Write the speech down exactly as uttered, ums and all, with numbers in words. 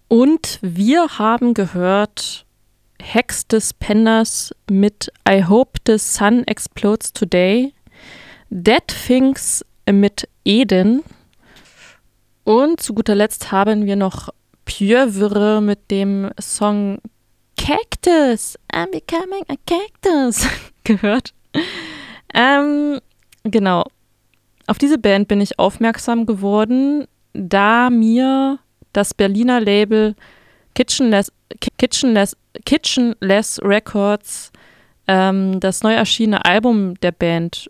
Und wir haben gehört Hex des Penders mit I Hope the Sun Explodes Today, Dead Things mit Eden und zu guter Letzt haben wir noch Pieuvre mit dem Song Cactus, I'm becoming a cactus gehört. Ähm, genau. Auf diese Band bin ich aufmerksam geworden, da mir das Berliner Label Kitchenless, Kitchenless, Kitchenless Records ähm, das neu erschienene Album der Band